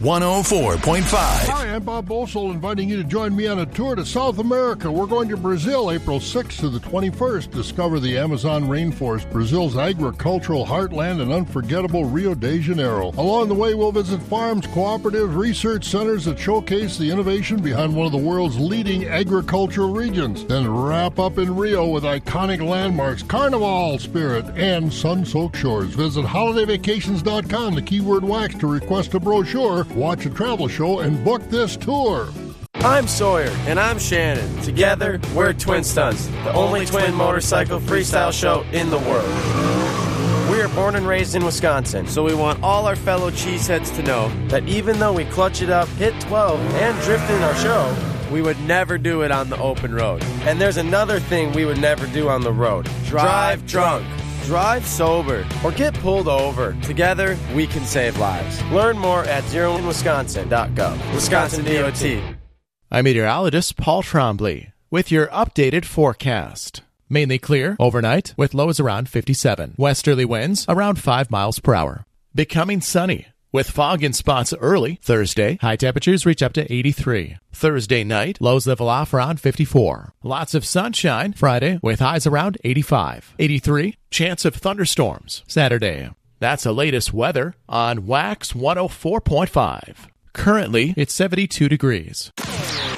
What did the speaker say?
104.5. Hi, I'm Bob Bosel, inviting you to join me on a tour to South America. We're going to Brazil, April 6th to the 21st. Discover the Amazon rainforest, Brazil's agricultural heartland, and unforgettable Rio de Janeiro. Along the way, we'll visit farms, cooperatives, research centers that showcase the innovation behind one of the world's leading agricultural regions. Then wrap up in Rio with iconic landmarks, Carnival spirit, and sun-soaked shores. Visit holidayvacations.com, the keyword wax, to request a brochure, watch a travel show, and book this tour. I'm Sawyer. And I'm Shannon. Together, we're Twin Stunts, the only twin motorcycle freestyle show in the world. We are born and raised in Wisconsin, so we want all our fellow cheeseheads to know that even though we clutch it up, hit 12, and drift in our show, we would never do it on the open road. And there's another thing we would never do on the road. Drive drunk. Drive sober, or get pulled over. Together, we can save lives. Learn more at zeroinwisconsin.gov. Wisconsin DOT. I'm meteorologist Paul Trombley with your updated forecast. Mainly clear overnight with lows around 57. Westerly winds around 5 miles per hour. Becoming sunny with fog in spots early Thursday. High temperatures reach up to 83. Thursday night, lows level off around 54. Lots of sunshine Friday with highs around 85. 83, chance of thunderstorms Saturday. That's the latest weather on Wax 104.5. Currently, it's 72 degrees.